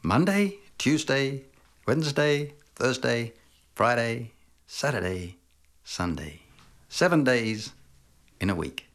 Monday, Tuesday, Wednesday, Thursday, Friday, Saturday, Sunday. 7 days in a week.